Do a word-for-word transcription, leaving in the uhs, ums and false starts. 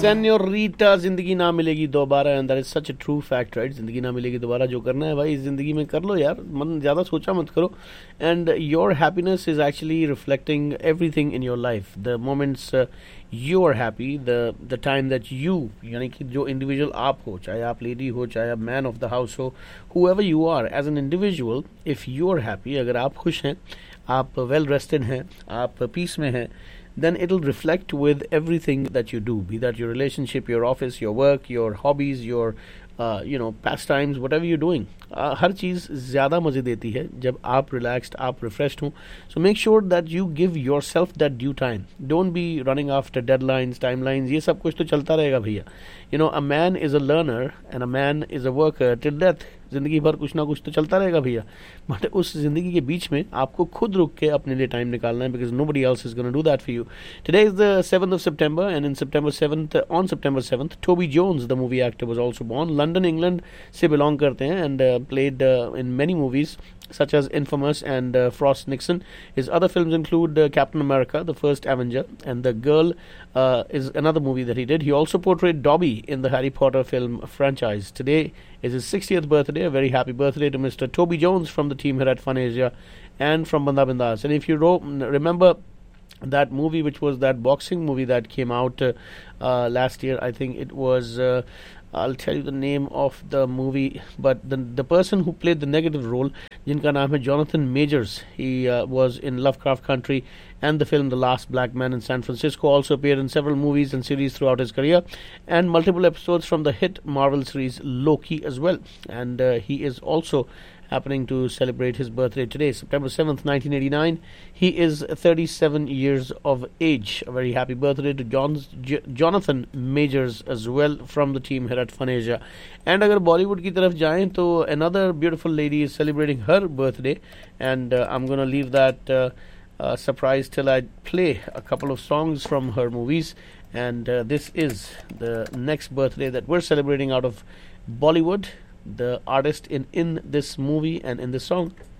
Senorita जिंदगी ना मिलेगी दोबारा, and that is such a true fact, right? जिंदगी ना मिलेगी दोबारा, जो करना है भाई जिंदगी में कर लो यार, मन ज़्यादा सोचा मत करो. And your happiness is actually reflecting everything in your life. The moments you are happy, the the time that you, यानी कि जो इंडिविजुअल आप हो, चाहे आप लेडी हो, चाहे आप मैन ऑफ द हाउस हो, whoever you are as an individual, if you are happy, अगर आप खुश हैं, आप वेल रेस्टेड हैं, आप पीस में हैं, then it'll reflect with everything that you do, be that your relationship, your office, your work, your hobbies, your uh, you know pastimes, whatever you're doing. uh, हर चीज़ ज़्यादा मज़े देती है जब आप रिलैक्स्ड, आप रिफ्रेश्ड हों. So make sure that you give your self that due time. Don't be running after deadlines, timelines, ये सब कुछ तो चलता रहेगा भैया. You know, a man is a learner and a man is a worker till death. ज़िंदगी भर कुछ ना कुछ तो चलता रहेगा भैया, बट उस ज़िंदगी के बीच में आपको खुद रुक के अपने लिए टाइम निकालना है, because nobody else is gonna do that for you. Today is the seventh of September, and in September seventh, on September seventh, Tobey Jones the movie actor was also born. London England से belong करते हैं, and played in many movies such as Infamous and uh, Frost Nixon. His other films include uh, Captain America, The First Avenger, and The Girl uh, is another movie that he did. He also portrayed Dobby in the Harry Potter film franchise. Today is his sixtieth birthday. A very happy birthday to Mister Toby Jones from the team here at Fun Asia and from Banda Bindas. And if you ro- remember that movie, which was that boxing movie that came out uh, uh, last year, I think it was... Uh, I'll tell you the name of the movie, but the the person who played the negative role, जिनका नाम है Jonathan Majors, he uh, was in Lovecraft Country and the film The Last Black Man in San Francisco. Also appeared in several movies and series throughout his career, and multiple episodes from the hit Marvel series Loki as well. And uh, he is also happening to celebrate his birthday today, September seventh, nineteen eighty-nine. He is thirty-seven years of age. A very happy birthday to John's, J- Jonathan Majors as well from the team here at Fun Asia. And अगर बॉलीवुड की तरफ जाएं तो another beautiful lady is celebrating her birthday, and uh, I'm going to leave that uh, uh, surprise till I play a couple of songs from her movies. And uh, this is the next birthday that we're celebrating out of Bollywood. The artist in in this movie and in this song